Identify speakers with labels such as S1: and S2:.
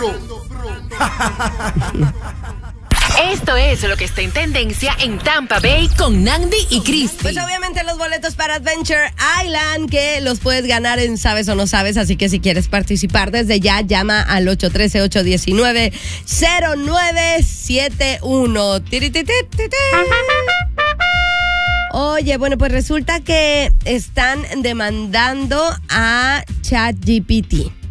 S1: Esto es lo que está en tendencia en Tampa Bay con Nandi y Cristi.
S2: Pues obviamente los boletos para Adventure Island que los puedes ganar en Sabes o No Sabes, así que si quieres participar desde ya, llama al 813-819-0971. Oye, bueno, pues resulta que están demandando a ChatGPT.